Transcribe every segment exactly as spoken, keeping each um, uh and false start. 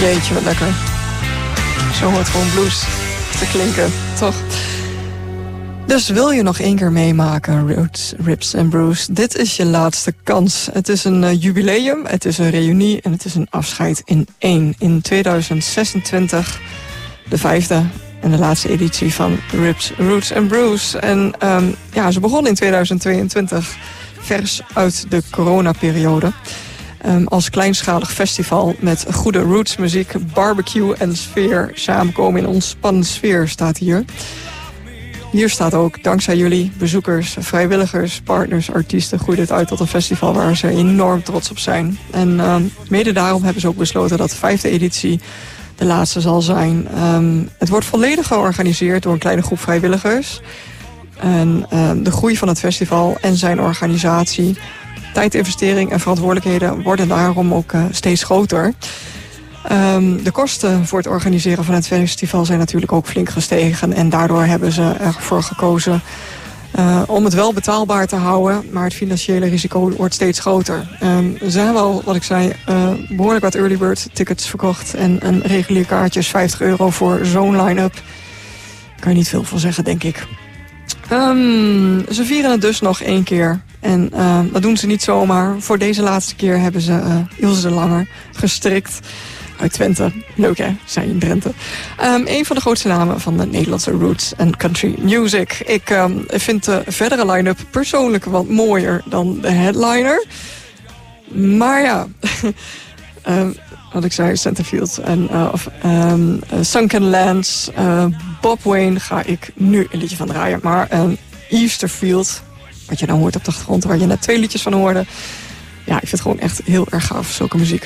Jeetje, wat lekker. Zo hoort gewoon blues te klinken, toch? Dus wil je nog één keer meemaken, Roots, Ribs and Brews? Dit is je laatste kans. Het is een uh, jubileum, het is een reunie en het is een afscheid in één. In tweeduizend zesentwintig, de vijfde en de laatste editie van Ribs, Roots and Brews. En um, ja, ze begonnen in tweeduizend tweeëntwintig, vers uit de coronaperiode. Um, als kleinschalig festival met goede rootsmuziek, barbecue en sfeer. Samenkomen in een ontspannende sfeer staat hier. Hier staat ook, dankzij jullie, bezoekers, vrijwilligers, partners, artiesten, groeit het uit tot een festival waar ze enorm trots op zijn. En uh, mede daarom hebben ze ook besloten dat de vijfde editie de laatste zal zijn. Um, het wordt volledig georganiseerd door een kleine groep vrijwilligers. En uh, de groei van het festival en zijn organisatie, tijdinvestering en verantwoordelijkheden worden daarom ook uh, steeds groter. Um, de kosten voor het organiseren van het festival zijn natuurlijk ook flink gestegen. En daardoor hebben ze ervoor gekozen uh, om het wel betaalbaar te houden. Maar het financiële risico wordt steeds groter. Um, er zijn wel, wat ik zei, uh, behoorlijk wat early bird tickets verkocht. En een regulier kaartje is vijftig euro voor zo'n line-up. Daar kan je niet veel van zeggen, denk ik. Um, ze vieren het dus nog één keer. En uh, dat doen ze niet zomaar. Voor deze laatste keer hebben ze uh, Ilse de Langer gestrikt. Uit Twente. Leuk hè, zijn in Drenthe. Um, een van de grootste namen van de Nederlandse roots en country music. Ik um, vind de verdere line-up persoonlijk wat mooier dan de headliner. Maar ja, um, wat ik zei, Centerfield en uh, of, um, uh, Sunken Lands, uh, Bob Wayne ga ik nu een liedje van draaien. Maar um, Easterfield, wat je dan hoort op de achtergrond, waar je net twee liedjes van hoorde. Ja, ik vind het gewoon echt heel erg gaaf, zulke muziek.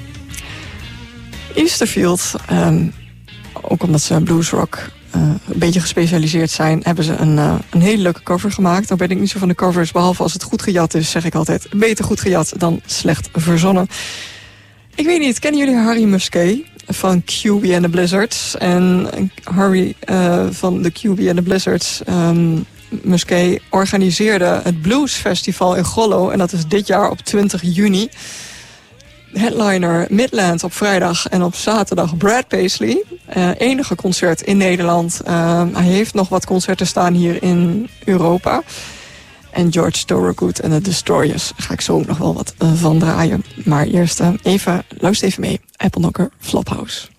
Easterfield, um, ook omdat ze bluesrock uh, een beetje gespecialiseerd zijn, hebben ze een, uh, een hele leuke cover gemaakt. Nou ben ik niet zo van de covers, behalve als het goed gejat is, zeg ik altijd. Beter goed gejat dan slecht verzonnen. Ik weet niet, kennen jullie Harry Musquet van Q B and the Blizzards? En Harry uh, van de Q B and the Blizzards, um, Musquet, organiseerde het Blues Festival in Gollo. En dat is dit jaar op twintig juni. Headliner Midland op vrijdag en op zaterdag Brad Paisley. Uh, enige concert in Nederland. Uh, hij heeft nog wat concerten staan hier in Europa. En George Thorogood en de Destroyers ga ik zo nog wel wat uh, van draaien. Maar eerst uh, even, luister even mee. Apple Knocker Flophouse.